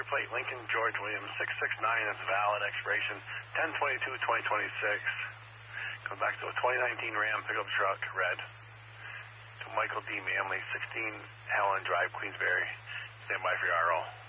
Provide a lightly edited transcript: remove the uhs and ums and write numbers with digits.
your plate, Lincoln George Williams, 669. That's valid. Expiration 10/22/2026. Comes back to a 2019 Ram pickup truck, red. To Michael D. Manley, 16 Allen Drive, Queensbury. Stand by for your RO.